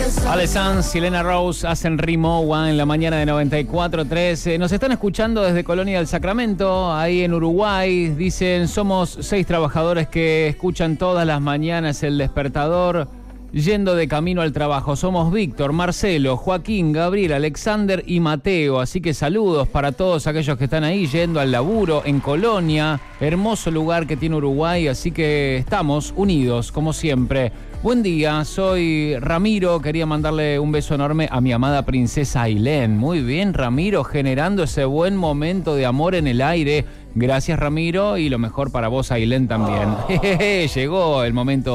Ale Sanz y Elena Rose hacen Rimowa en la mañana de 94.3. Nos están escuchando desde Colonia del Sacramento, ahí en Uruguay. Dicen, somos 6 trabajadores que escuchan todas las mañanas el despertador yendo de camino al trabajo. Somos Víctor, Marcelo, Joaquín, Gabriel, Alexander y Mateo. Así que saludos para todos aquellos que están ahí yendo al laburo en Colonia. Hermoso lugar que tiene Uruguay, así que estamos unidos como siempre. Buen día, soy Ramiro. Quería mandarle un beso enorme a mi amada princesa Ailén. Muy bien, Ramiro, generando ese buen momento de amor en el aire. Gracias, Ramiro, y lo mejor para vos, Ailén, también. Llegó el momento.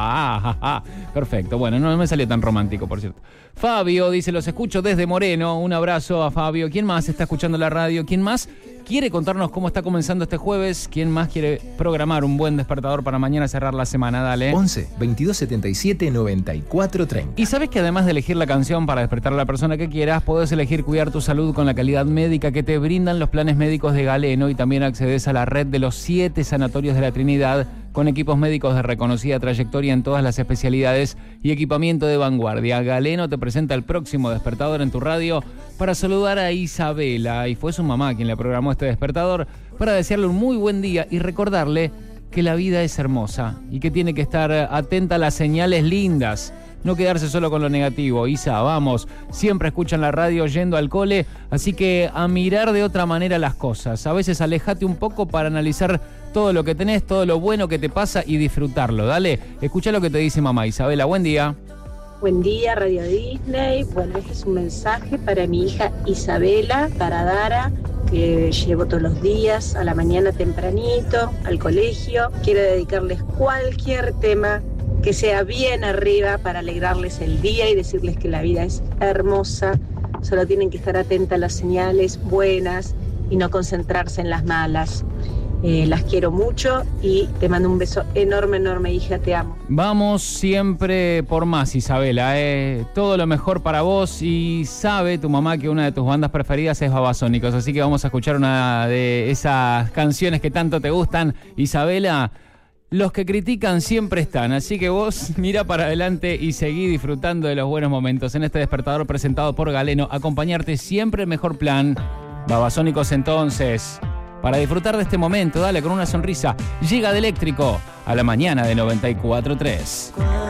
Perfecto, bueno, no me salió tan romántico, por cierto. Fabio dice, los escucho desde Moreno. Un abrazo a Fabio. ¿Quién más está escuchando la radio? ¿Quién más quiere contarnos cómo está comenzando este jueves? ¿Quién más quiere programar un buen despertador para mañana cerrar la semana? Dale. 11 22 77 94 30. Y sabes que además de elegir la canción para despertar a la persona que quieras, podés elegir cuidar tu salud con la calidad médica que te brindan los planes médicos de Galeno, y también accedes a la red de los 7 sanatorios de la Trinidad con equipos médicos de reconocida trayectoria en todas las especialidades y equipamiento de vanguardia. Galeno te presenta el próximo despertador en tu radio para saludar a Isabela, y fue su mamá quien le programó este despertador, para desearle un muy buen día y recordarle que la vida es hermosa y que tiene que estar atenta a las señales lindas. No quedarse solo con lo negativo. Isa, vamos, siempre escuchan la radio yendo al cole, así que a mirar de otra manera las cosas. A veces alejate un poco para analizar todo lo que tenés, todo lo bueno que te pasa y disfrutarlo. Dale, escucha lo que te dice mamá. Isabela, buen día. Buen día, Radio Disney. Bueno, este es un mensaje para mi hija Isabela, para Dara, que llevo todos los días a la mañana tempranito al colegio. Quiero dedicarles cualquier tema que sea bien arriba para alegrarles el día y decirles que la vida es hermosa. Solo tienen que estar atentas a las señales buenas y no concentrarse en las malas. Las quiero mucho y te mando un beso enorme, enorme, hija, te amo. Vamos siempre por más, Isabela, todo lo mejor para vos, y sabe tu mamá que una de tus bandas preferidas es Babasónicos, así que vamos a escuchar una de esas canciones que tanto te gustan, Isabela. Los que critican siempre están, así que vos mira para adelante y seguí disfrutando de los buenos momentos en este despertador presentado por Galeno. Acompañarte siempre el mejor plan. Babasónicos, entonces, para disfrutar de este momento, dale con una sonrisa. Llega de Eléctrico a la mañana de 94.3.